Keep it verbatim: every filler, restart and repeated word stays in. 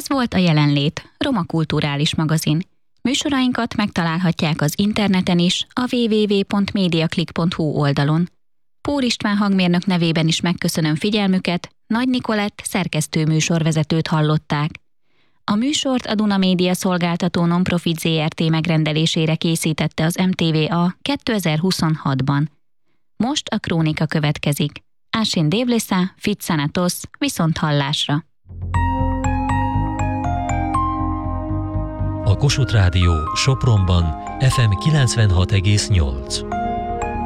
Ez volt a Jelenlét, Roma Kulturális Magazin. Műsorainkat megtalálhatják az interneten is, a double-u double-u double-u pont mediaclick pont hu oldalon. Pór István hangmérnök nevében is megköszönöm figyelmüket, Nagy Nikolett szerkesztő műsorvezetőt hallották. A műsort a Duna Média Szolgáltató Nonprofit zé er té megrendelésére készítette az em té vé á kétezer-huszonhatban. Most a krónika következik. Ásin Dévlésza, Fitszanatos, viszont hallásra. A Kossuth Rádió Sopronban ef em kilencvenhat egész nyolc.